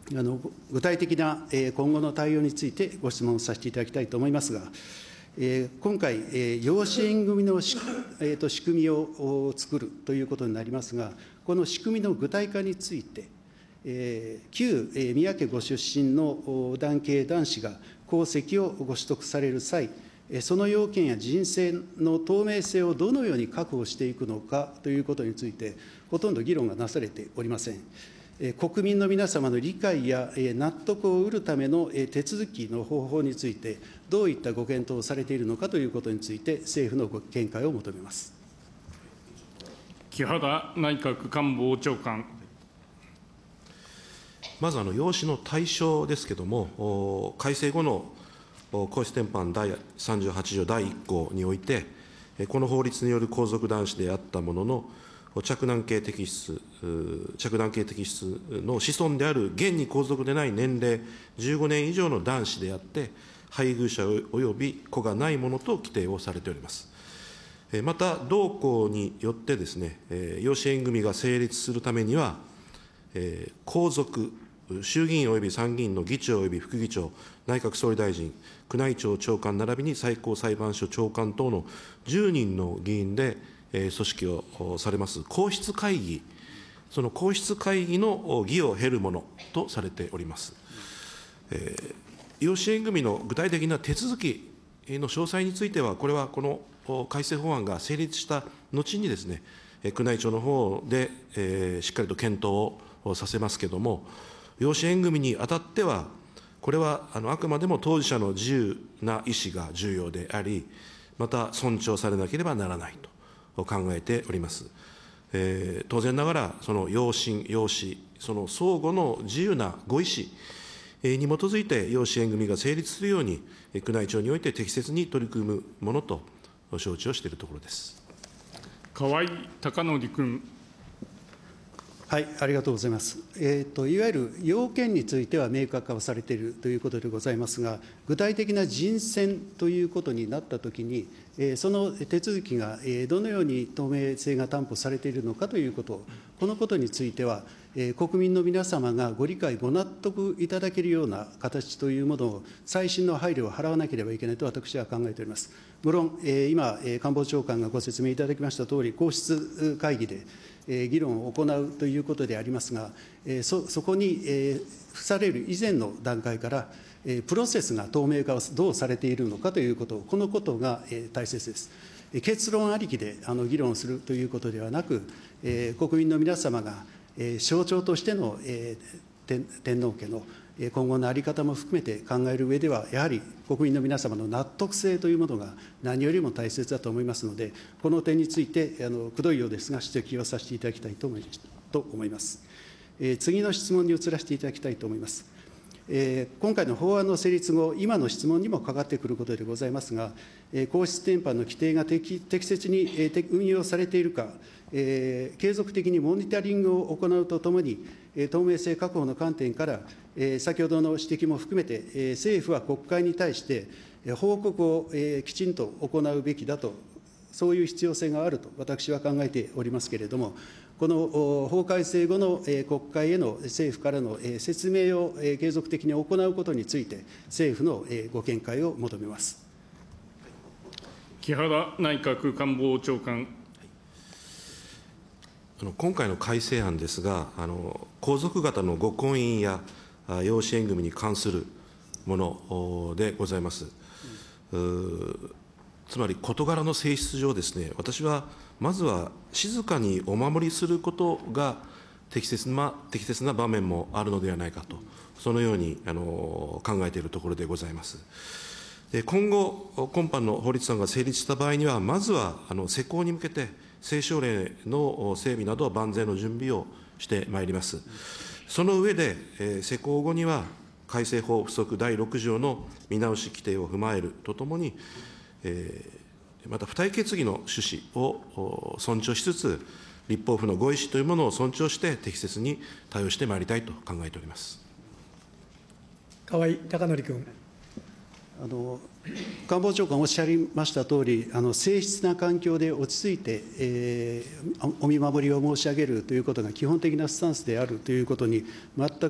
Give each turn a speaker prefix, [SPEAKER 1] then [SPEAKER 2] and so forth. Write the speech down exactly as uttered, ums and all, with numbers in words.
[SPEAKER 1] あの具体的な今後の対応についてご質問させていただきたいと思いますが、今回、養子縁組の仕組みを作るということになりますが、この仕組みの具体化について、旧宮家ご出身の男系男子が皇籍をご取得される際、その要件や人選の透明性をどのように確保していくのかということについて、ほとんど議論がなされておりません。国民の皆様の理解や納得を得るための手続きの方法について、どういったご検討をされているのかということについて、政府のご見解を求めます。
[SPEAKER 2] 木原内閣官房長官。
[SPEAKER 3] まず、あの養子の対象ですけれども、改正後の皇室典範第さんじゅうはち条だいいっ項において、この法律による皇族男子であったものの、嫡男系摘出、嫡男系摘出の子孫である現に皇族でない年齢じゅうごねん以上の男子であって、配偶者および子がないものと規定をされております。また、同項によってですね、養子縁組が成立するためには、皇族、衆議院および参議院の議長および副議長、内閣総理大臣、宮内庁長官ならびに最高裁判所長官等のじゅうにんの議員で組織をされます皇室会議、その皇室会議の議を経るものとされております。えー、養子縁組の具体的な手続きの詳細については、これはこの改正法案が成立した後にですね、宮内庁の方で、えー、しっかりと検討をさせますけれども、養子縁組にあたっては、これはあのあくまでも当事者の自由な意思が重要であり、また尊重されなければならないと考えております。えー、当然ながら、その養親、養子、その相互の自由なご意思に基づいて養子縁組が成立するように、宮内庁において適切に取り組むものと承知をしているところです。
[SPEAKER 2] 河井孝則君。
[SPEAKER 1] はい、ありがとうございます。えーと、いわゆる要件については明確化をされているということでございますが、具体的な人選ということになったときに、えー、その手続きが、えー、どのように透明性が担保されているのかということ、このことについては、えー、国民の皆様がご理解、ご納得いただけるような形というものを、細心の配慮を払わなければいけないと私は考えております。無論、えー、今、官房長官がご説明いただきましたとおり、皇室会議で、議論を行うということでありますが、そ, そこに付される以前の段階から、プロセスが透明化をどうされているのかということ、このことが大切です。結論ありきであの議論するということではなく、国民の皆様が象徴としての天, 天皇家の今後の在り方も含めて考える上では、やはり国民の皆様の納得性というものが何よりも大切だと思いますので、この点について、あのくどいようですが、指摘をさせていただきたいと思いと思います。えー、次の質問に移らせていただきたいと思います。えー、今回の法案の成立後、今の質問にもかかってくることでございますが、えー、皇室典範の規定が 適, 適切に、えー、運用されているか、えー、継続的にモニタリングを行うとともに、えー、透明性確保の観点から、えー、先ほどの指摘も含めて、えー、政府は国会に対して、えー、報告を、えー、きちんと行うべきだと、そういう必要性があると私は考えておりますけれども、この法改正後の国会への政府からの説明を継続的に行うことについて、政府のご見解を求めます。
[SPEAKER 2] 木原内閣官房長官。
[SPEAKER 3] あの今回の改正案ですが、あの皇族方のご婚姻や養子縁組に関するものでございます。うつまり事柄の性質上ですね、私はまずは静かにお守りすることが適切な、適切な場面もあるのではないかと、そのようにあの考えているところでございます。で今後、今般の法律案が成立した場合には、まずはあの施行に向けて、政省令の整備など万全の準備をしてまいります。その上で、えー、施行後には、改正法附則だいろく条の見直し規定を踏まえるとともに、えー、また付帯決議の趣旨を尊重しつつ、立法府のご意思というものを尊重して適切に対応してまいりたいと考えております。
[SPEAKER 4] 河井孝則君。
[SPEAKER 1] あの官房長官おっしゃりましたとおり、あの静謐な環境で落ち着いて、えー、お見守りを申し上げるということが基本的なスタンスであるということに全く